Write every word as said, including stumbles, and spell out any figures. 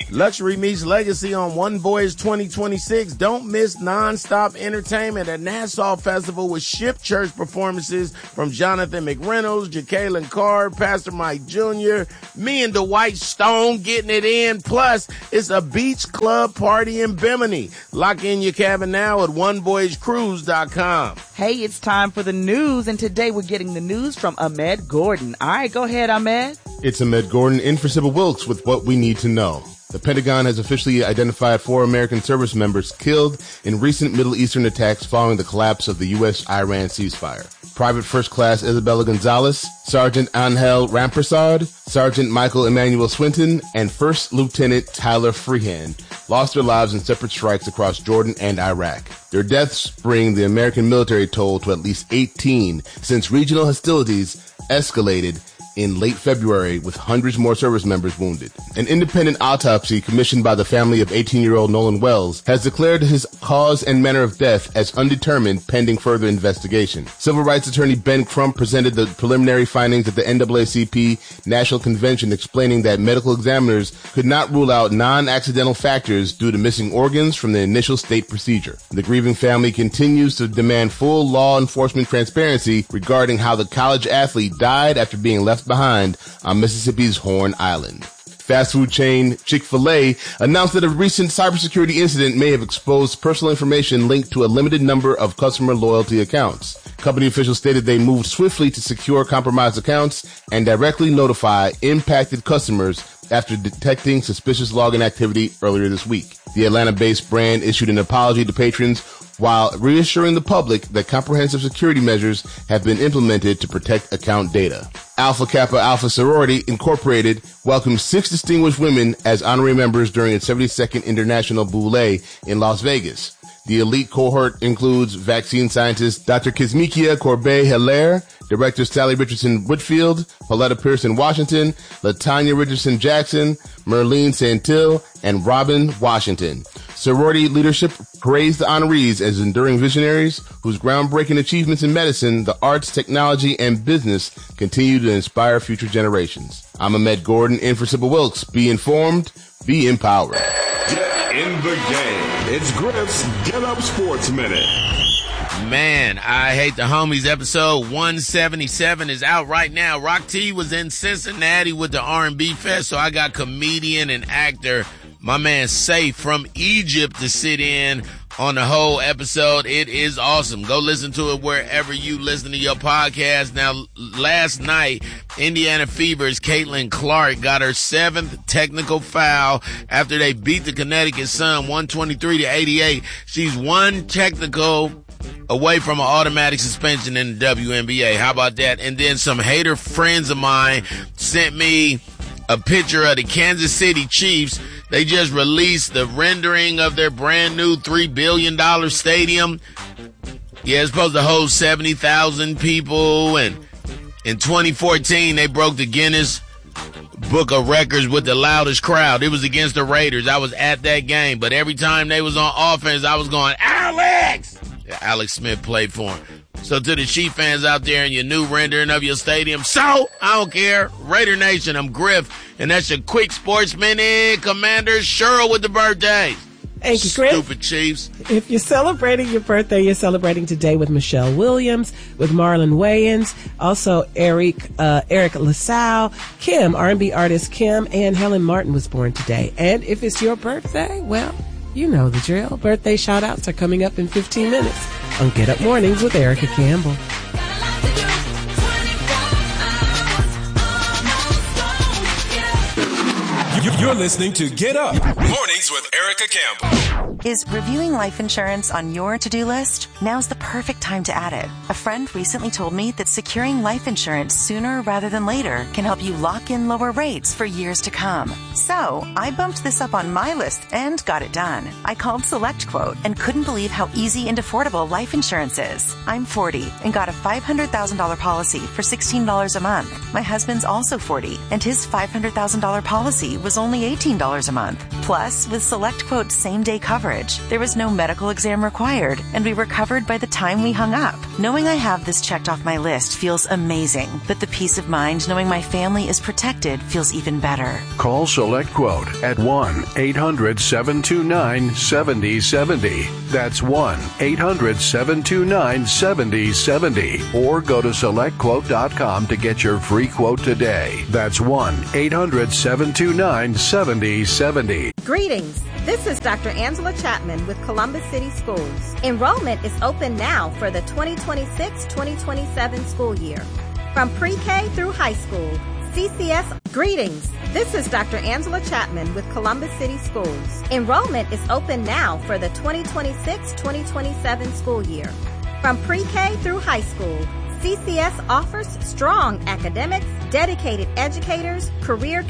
Luxury meets legacy on One Voyage twenty twenty-six. Don't miss non-stop entertainment at Nassau Festival with Ship Church performances from Jonathan McReynolds, Jacqueline Carr, Pastor Mike Junior, me and Dwight Stone getting it in. Plus, it's a beach club party in Bimini. Lock in your cabin now at one voyage cruise dot com. Hey, it's time for the news, and today we're getting the news from Ahmed Gordon. All right, go ahead, Ahmed. It's Ahmed Gordon in for Sybil Wilkes with what we need to know. The Pentagon has officially identified four American service members killed in recent Middle Eastern attacks following the collapse of the U S Iran ceasefire. Private First Class Isabella Gonzalez, Sergeant Angel Rampersad, Sergeant Michael Emmanuel Swinton, and First Lieutenant Tyler Freehand lost their lives in separate strikes across Jordan and Iraq. Their deaths bring the American military toll to at least eighteen since regional hostilities escalated in late February, with hundreds more service members wounded. An independent autopsy commissioned by the family of eighteen-year-old Nolan Wells has declared his cause and manner of death as undetermined pending further investigation. Civil rights attorney Ben Crump presented the preliminary findings at the N double A C P National Convention, explaining that medical examiners could not rule out non-accidental factors due to missing organs from the initial state procedure. The grieving family continues to demand full law enforcement transparency regarding how the college athlete died after being left behind on Mississippi's Horn Island. Fast food chain Chick-fil-A announced that a recent cybersecurity incident may have exposed personal information linked to a limited number of customer loyalty accounts. Company officials stated they moved swiftly to secure compromised accounts and directly notify impacted customers after detecting suspicious login activity earlier this week. The Atlanta-based brand issued an apology to patrons while reassuring the public that comprehensive security measures have been implemented to protect account data. Alpha Kappa Alpha Sorority Incorporated welcomed six distinguished women as honorary members during its seventy-second International Boule in Las Vegas. The elite cohort includes vaccine scientist Doctor Kismikia Corbet-Hilaire, Director Sally Richardson Whitfield, Pauletta Pearson Washington, Latanya Richardson Jackson, Merlene Santil, and Robin Washington. Sorority leadership praised the honorees as enduring visionaries whose groundbreaking achievements in medicine, the arts, technology, and business continue to inspire future generations. I'm Ahmed Gordon in for Sybil Wilkes. Be informed, be empowered. Get in the game. It's Griff's Get Up Sports Minute. Man, I Hate the Homies episode one seventy-seven is out right now. Rock T was in Cincinnati with the R and B Fest, so I got comedian and actor my man Safe from Egypt to sit in on the whole episode. It is awesome. Go listen to it wherever you listen to your podcast. Now, last night, Indiana Fever's Caitlin Clark got her seventh technical foul after they beat the Connecticut Sun one twenty-three to eighty-eight. She's one technical away from an automatic suspension in the W N B A. How about that? And then some hater friends of mine sent me a picture of the Kansas City Chiefs. They just released the rendering of their brand new three billion dollars stadium. Yeah, it's supposed to hold seventy thousand people. And in twenty fourteen, they broke the Guinness Book of Records with the loudest crowd. It was against the Raiders. I was at that game. But every time they was on offense, I was going, Alex! Yeah, Alex Smith played for him. So to the Chief fans out there in your new rendering of your stadium, so I don't care. Raider Nation, I'm Griff, and that's your quick sports minute. Commander Cheryl with the birthday. Thank you, Griff. Stupid Chiefs. If you're celebrating your birthday, you're celebrating today with Michelle Williams, with Marlon Wayans, also Eric uh, Eric LaSalle, Kim, R and B artist Kim, and Helen Martin was born today. And if it's your birthday, well, you know the drill. Birthday shout-outs are coming up in fifteen minutes on Get Up Mornings with Erica Campbell. You're listening to Get Up Mornings with Erica Campbell. Is reviewing life insurance on your to-do list? Now's the perfect time to add it. A friend recently told me that securing life insurance sooner rather than later can help you lock in lower rates for years to come. So I bumped this up on my list and got it done. I called SelectQuote and couldn't believe how easy and affordable life insurance is. I'm forty and got a five hundred thousand dollars policy for sixteen dollars a month. My husband's also forty and his five hundred thousand dollars policy was only eighteen dollars a month. Plus, with SelectQuote same-day coverage, there was no medical exam required, and we were covered by the time we hung up. Knowing I have this checked off my list feels amazing, but the peace of mind knowing my family is protected feels even better. Call SelectQuote at one eight hundred seven two nine seven zero seven zero. That's one eight hundred seven two nine seven zero seven zero. Or go to select quote dot com to get your free quote today. That's one eight hundred seven two nine seven zero seven zero. Greetings. This is Doctor Angela Chapman with Columbus City Schools. Enrollment is open now for the twenty twenty-six twenty twenty-seven school year. From pre-K through high school, C C S. Greetings. This is Doctor Angela Chapman with Columbus City Schools. Enrollment is open now for the twenty twenty-six twenty twenty-seven school year. From pre-K through high school, C C S offers strong academics, dedicated educators, career